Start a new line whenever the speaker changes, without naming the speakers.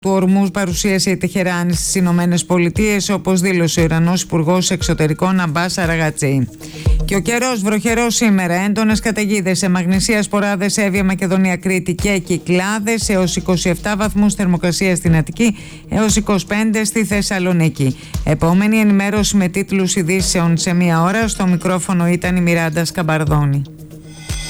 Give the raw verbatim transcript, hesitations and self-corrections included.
του Ορμούζ παρουσίασε η Τεχεράνη στις Ηνωμένες Πολιτείες, όπως δήλωσε ο Ιρανός Υπουργός Εξωτερικών Αμπάς Αραγατζή. Και ο καιρός βροχερός σήμερα, έντονες καταιγίδες σε Μαγνησία, Σποράδες, Εύβοια, Μακεδονία, Κρήτη και Κυκλάδες, έως είκοσι επτά βαθμούς θερμοκρασία στην Αττική, έως είκοσι πέντε στη Θεσσαλονίκη. Επόμενη ενημέρωση με τίτλους ειδήσεων σε μία ώρα. Στο μικρόφωνο ήταν η Μιράντα Σκαμπαρδόνη.